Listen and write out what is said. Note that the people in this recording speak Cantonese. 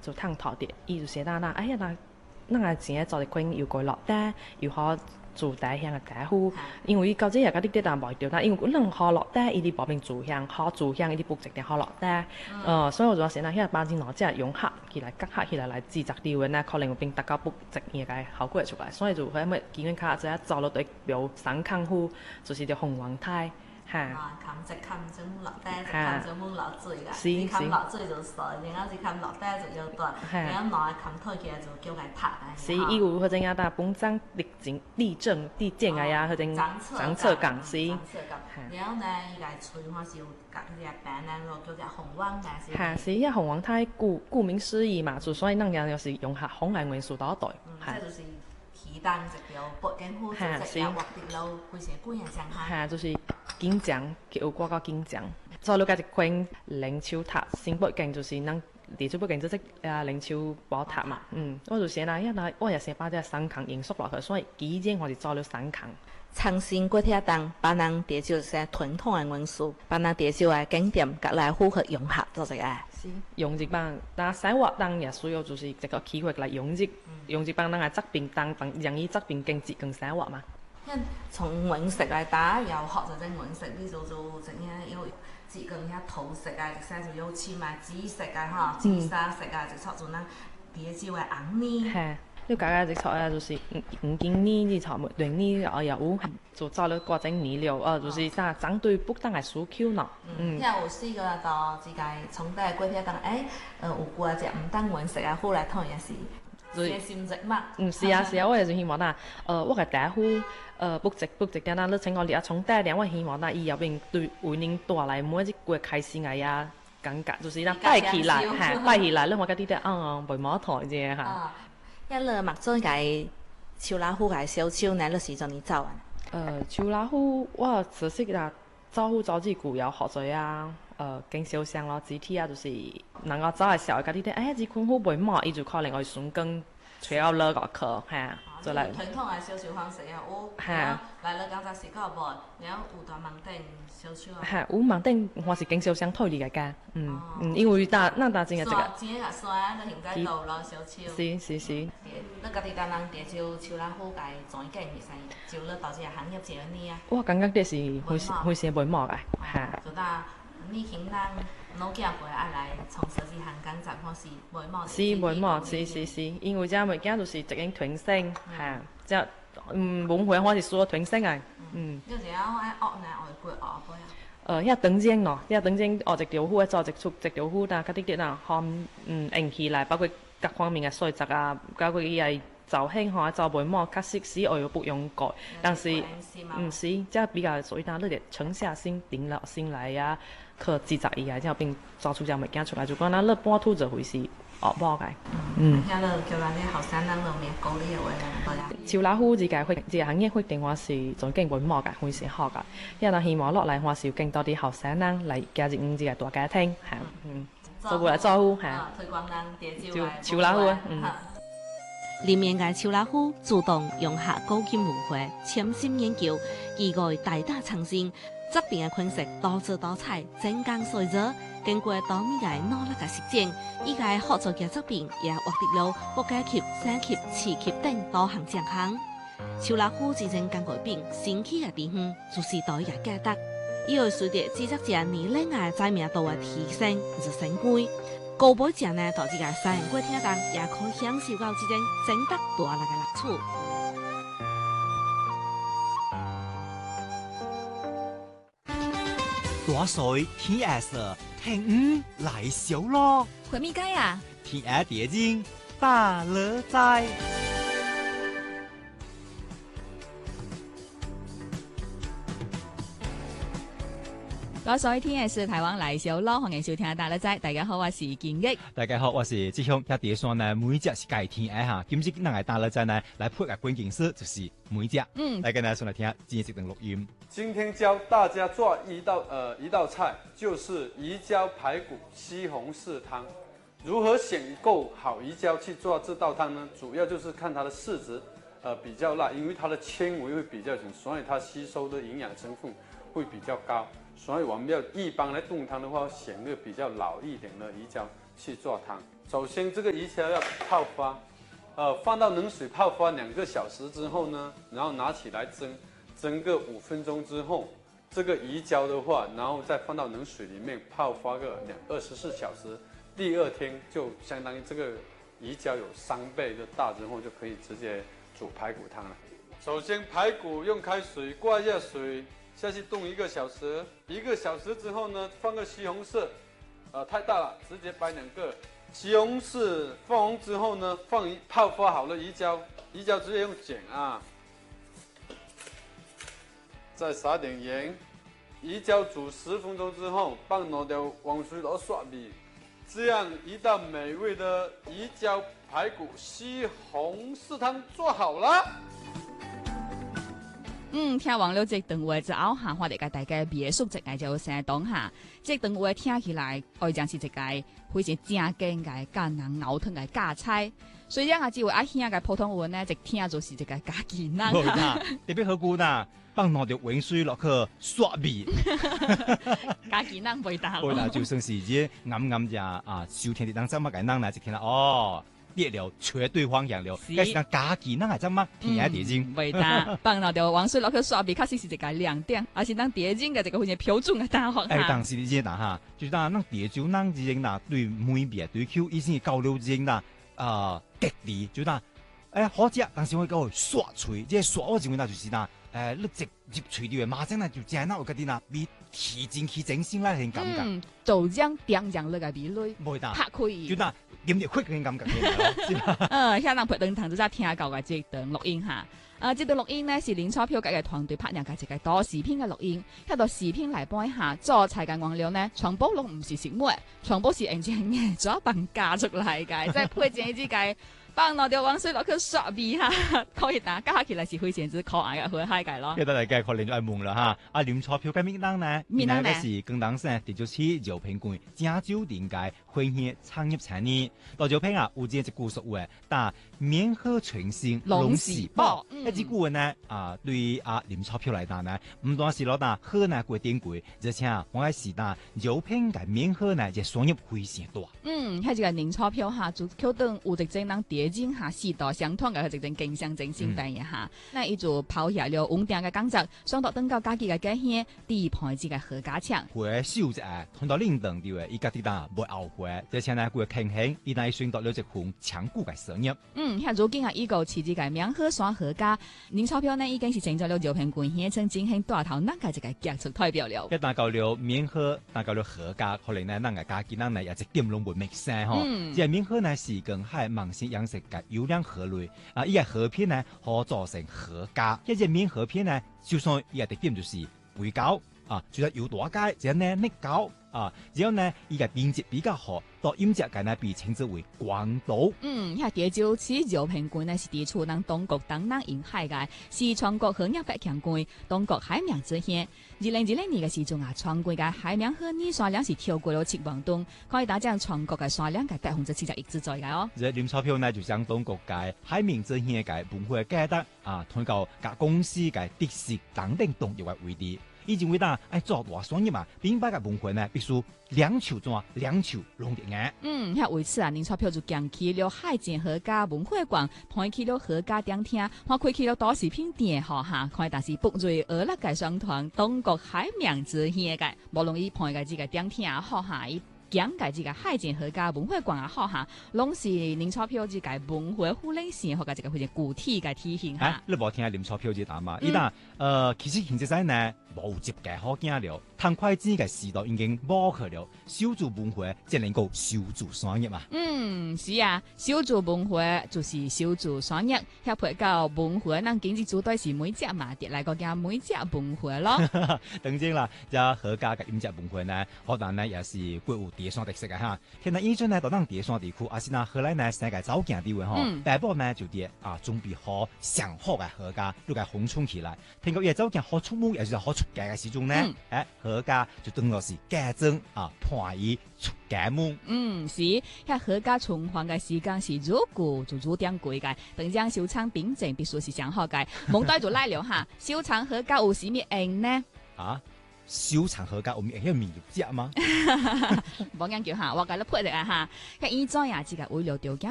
就燙頭啲，伊就寫啦，哎呀咱個錢做一款又過落單，又好做大香嘅大夫，因為到即日嗰啲啲人賣掉啦，因為咱好落單，伊啲保證做香，好做香，伊啲不一定好落單，所以我就話寫啦，迄個把錢攞即係用客起來，夾客起來製作料嘅呢，可能會變大家不一樣嘅效果出來，所以就喺咩見緊卡即係做落對表省康夫，就是條鳳凰胎。 冚一冚就冇落單，一冚就冇落水㗎。一冚落水就衰，然後一冚落單就要斷，然後攞冚退起來就叫佢塌啊。 是，伊有嗰種啊，但本章立正嘅呀，嗰種長側槓是。 然後呢，伊個喙我是有夾啲病咧，就叫做鳳凰嘅是。 係，是因為鳳凰胎顧名思義嘛，就所以咱人就是用下紅顏元素多對。 即就是。魚蛋一條北京虎，就一條畫啲路，非常貴嘅上下。 就是金獎，有掛個金獎。做了個一款靈手塔，新北京就是咱地主北京即靈手寶塔嘛。我就寫啦，因為我也寫把啲三扛元素落去，所以基件我就做了三扛。 長線骨鐵檔，把人地少些傳統嘅元素，把人地少嘅景點，隔來符合融合做一個。 用一幫，但生活當也需要就是一個機會來用一幫人嘅側邊當，讓伊側邊經濟更生活嘛。 從顏色來打，又學就種顏色，你就做整嘢有接近遐桃色啊，就寫就有淺啊，紫色啊，嗬，紫砂色啊，就錯做咱地少嘅紅呢。 你家家隻錯啊，就是五金呢啲錯，連呢有就做了各種泥料，就是啥針對不當嘅需求咯。 聽有試過到自家從底過鐵當，有過隻唔當顏色啊，後來當然是寫心值嘛。 是啊，我也是希望啦，我嘅大夫不值啲啦，你請我哋從底咧，我希望啦，伊後邊對為您帶來每一個開心嘅呀感覺，就是啦擺起來，擺起來，你我家啲袂冇台啫嚇。 一勒目做個手拉虎個小手，哪勒時陣你走啊？ 手拉虎我熟悉啦，招呼招字鼓要學咗啊，經小相咯，肢體啊，就是能夠走嘅時候，家啲哎呀，隻款好袂毛，伊就可能會順更吹到落個殼嚇，就嚟。 傳統嘅小手方式啊，我來了剛才是個無，然後有大盲頂小手啊。 有盲頂我是經小相推理嘅家，因為咱真係這個。 錢個山，你現在到了小手。 是。 你家己當人地少手拉虎個轉景係使，就你到時行業做呢啊？ 我感覺這是會是袂毛嘅， 就當你聽人老囝輩愛來從事這行工作，或是袂毛。 是袂毛，是，因為這物件就是一種傳承，這文化我是說傳承啊， 你就要愛學呢，學過學過啊。 遐當前咯，遐當前學一條虎，做一條虎，但嗰啲啲啊，用起來，包括各方面嘅細節啊，包括伊係造型吼，做袂毛，確實是我又不用改，但是是，這比較屬於咱你哋沉下心、定落心來呀，去制作伊啊，之後並做出隻物件出來，就講咱你半途就會是學無嘅。 遐了叫咱啲後生人就免鼓勵嘅話， 手拉虎這個行業決定我是做經袂毛嘅，會是好嘅。因為咱希望落來我是有更多啲後生人來加入這個大家庭，做過來做虎， 推廣咱地就手拉虎。 裡面嘅手拉虎主動融合古今文化，潛心研究，意外大膽創新，側邊嘅款式多姿多彩，精工細作，經過多年嘅努力嘅實踐，依個合作嘅作品也獲得了國家級、省級、市級等多項獎項。手拉虎之前工藝品新奇嘅地方，就是多一個價值，伊會隨着製作者年齡嘅知名度嘅提升而升貴。高買者呢，到這個山過天當，也可以享受到這種真得大那個樂趣。大水天黑時，聽來小咯。 回咪街啊？ 天黑點睛，大樂在。 我所天係台灣來小咯，歡迎收聽大樂仔。大家好，我是建益。 大家好，我是志雄。一碟山呢，每隻是介天黑哈。今次咱來大樂仔呢，來配個關鍵詞就是每隻。大家呢，上來聽下今日這段錄音。 今天教大家做一道菜，就是魚膠排骨西紅柿湯。如何選購好魚膠去做這道湯呢？主要就是看它的柿子，比較辣，因為它的纖維會比較緊，所以它吸收的營養成分會比較高。所以我們要一般來燉湯的話，選個比較老一點的魚膠， 去做汤。首先，这个鱼胶要泡发，放到冷水泡发2个小时之后呢，然后拿起来蒸，蒸个5分钟之后，这个鱼胶的话，然后再放到冷水里面泡发个24小时，第2天就相当于这个鱼胶有3倍的大之后，就可以直接煮排骨汤了。首先，排骨用开水挂一下水下去冻1个小时，1个小时之后呢，放个西红柿，太大了，直接摆2个。西红柿放红之后呢，放泡发好了鱼胶，鱼胶直接用剪啊，再撒点盐，鱼胶煮10分钟之后，放落條黃水螺刷米，这样一道美味的鱼胶排骨西红柿汤做好了。 聽完了這段話之後嚇，我哋嘅大家別墅一個就相當下，這段話聽起來，愛講是一個非常正經嘅艱難熬湯嘅家菜。雖然只有阿兄嘅普通話呢，一聽就是一個家己人。 冇啦，特別好古啦，放落條溫水落去刷味， 家己人袂打咯。 冇啦，就算是啲暗只收聽啲當怎麼嘅人來一聽啦，哦。列了絕對方向了，但是講家己人係怎麼聽下碟精？ 袂打，放落條黃水落去刷味，確實是一個亮點，而是當碟精嘅一個非常標準嘅答案。 當時你知啦嚇，就是講咱碟酒咱之前啦，對每味對口已經交流之前啦，極力就講好食，但是我講刷嘴，即係刷我認為啦就是啦，你直入嘴裡馬上啦就正啦，有嗰啲啦，比提前去整先啦，係感覺。 就將點樣落個味蕾， 袂打， 拍開。 就講。點點快嘅感覺香港培登堂就真聽到嘅這段錄音嚇。這段錄音呢是林鈔票嘅團隊拍入嘅一個多視頻嘅錄音，喺度視頻嚟播一下做菜嘅原料呢，全部都唔是食物，全部是用嘢做笨加出嚟嘅，即係配正之計。放落條黃水落去刷味嚇，可以打加起來是非常之可愛嘅好嗨嘅咯。 一得嚟嘅可能就係夢啦嚇，阿林鈔票嘅名單呢，名單嘅是更當時第就是饒平館加州電界歡喜產業產業，到饒平有這一句說話，但面和全身攏是寶。一句話呢對阿林鈔票嚟講呢，唔單是攞打河南國典貴，而且我係是打饒平嘅面和呢嘅商業非常大。 喺這個林鈔票嚇，就橋等有一隻人碟精下時代相同嘅一種競相正先第一下，那一組跑下了穩定嘅工作，上到等到家己嘅家鄉，第二牌子嘅合家搶。 會收隻看到領導啲嘅，伊家啲打冇後悔，而且呢會慶幸，伊乃選到了一項強固嘅收入。 現如今係依個自己嘅名河山合家，林鈔票呢已經是成咗了饒平縣縣城進行大頭嗱嘅一個傑出代表了。 一打到了名河，打到了合家，可能呢嗱嘅家己嗱呢也一點攏唔明聲吼。即係名河呢是跟海芒線養殖嘅優良河類依個河片呢可做成合家，一隻面河片呢，就算依個特點就是肥膏就係有大街，然後呢瀝膏然後呢依個品質比較好，到飲食界呢被稱之為廣島。 喺地州市饒平郡呢是地處能東國東南沿海嘅，是全國河業百強郡，東國海名之縣。2020年嘅時鐘全國嘅海名河年產量是超過了7萬噸，可以打將全國嘅產量嘅140億之在嘅哦。 這林鈔票呢就將東國嘅海名之縣嘅文化價值通過各公司嘅特色等等動業嘅為例。以前為打做大商業嘛，明白嘅文化呢必須兩手賺，兩手攏得眼。 喺為此林鈔票就建起了海前合家文化館，開起了合家店廳，還開起了多視頻店學下，可以但是不瑞俄勒嘅商團東國海名之縣嘅，無論伊開嘅這個店廳學下伊。講嘅這個海前合家文化館學下，攏是林鈔票這個文化護理生活嘅這個非常具體嘅體現嚇。 你冇聽下林鈔票這答嘛？伊打其實現在呢無接嘅好驚了，貪快錢嘅時代已經冇去了，守住文化才能夠守住商業嘛。 是啊，守住文化就是守住商業，協配到文化，咱經濟組隊是每隻嘛，跌來個叫每隻文化咯。 當然啦，這合家嘅飲食文化呢，可能呢也是國有第三特色嘅嚇。現在以前呢，到咱第三地區，也是嗱後來呢世界走行地位吼，大部呢就啲準備好上好嘅合家，都給烘沖起來。聽講也走行好出門，也是好出街嘅時鐘呢，合家就當作是家珍伴伊出街門。 是，喺合家存放嘅時間是如古就如點貴嘅，等將收藏品證必須是上好嘅。蒙帶就來了哈，收藏合家有啥物用呢？ 小腸河家，我們係米肉食嗎？ 冇研究下，我介你配嚟啊哈。佢依種呀，只個為了條件